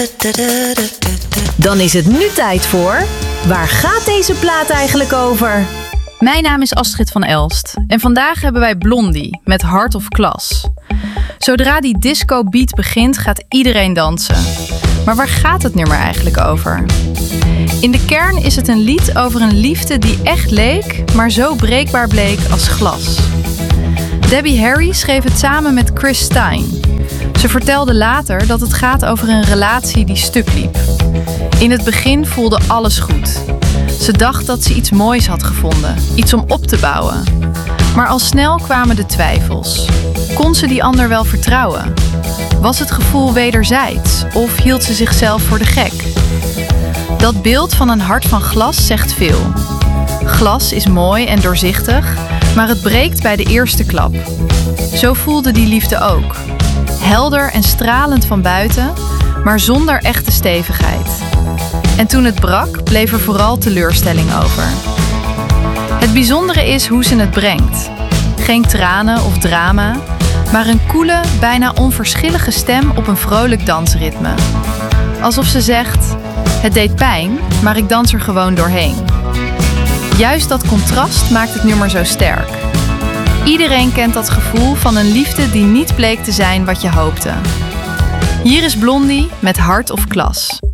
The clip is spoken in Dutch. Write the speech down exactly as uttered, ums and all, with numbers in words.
Dan is het nu tijd voor... Waar gaat deze plaat eigenlijk over? Mijn naam is Astrid van Elst en vandaag hebben wij Blondie met Heart of Glass. Zodra die disco beat begint gaat iedereen dansen. Maar waar gaat het nummer eigenlijk over? In de kern is het een lied over een liefde die echt leek, maar zo breekbaar bleek als glas. Debbie Harry schreef het samen met Chris Stein. Ze vertelde later dat het gaat over een relatie die stuk liep. In het begin voelde alles goed. Ze dacht dat ze iets moois had gevonden, iets om op te bouwen. Maar al snel kwamen de twijfels. Kon ze die ander wel vertrouwen? Was het gevoel wederzijds of hield ze zichzelf voor de gek? Dat beeld van een hart van glas zegt veel. Glas is mooi en doorzichtig, maar het breekt bij de eerste klap. Zo voelde die liefde ook. Helder en stralend van buiten, maar zonder echte stevigheid. En toen het brak, bleef er vooral teleurstelling over. Het bijzondere is hoe ze het brengt. Geen tranen of drama, maar een koele, bijna onverschillige stem op een vrolijk dansritme. Alsof ze zegt, het deed pijn, maar ik dans er gewoon doorheen. Juist dat contrast maakt het nummer zo sterk. Iedereen kent dat gevoel van een liefde die niet bleek te zijn wat je hoopte. Hier is Blondie met Heart of Glass.